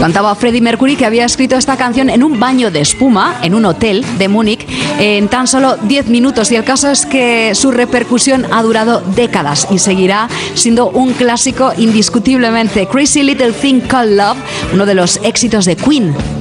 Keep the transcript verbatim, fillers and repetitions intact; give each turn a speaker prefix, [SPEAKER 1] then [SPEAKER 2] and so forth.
[SPEAKER 1] Contaba Freddie Mercury que había escrito esta canción en un baño de espuma, en un hotel de Múnich, en tan solo diez minutos. Y el caso es que su repercusión ha durado décadas y seguirá siendo un clásico indiscutiblemente. Crazy Little Thing Called Love, uno de los éxitos de Queen.